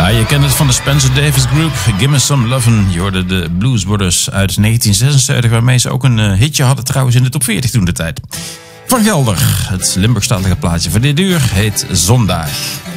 je kent het van de Spencer Davis Group. Give Me Some Lovin'. Je hoorde de Blues Brothers uit 1976, waarmee ze ook een hitje hadden trouwens in de top 40 toen de tijd. Van Gelder, het Limburgstalige plaatje van dit uur, heet Zondag.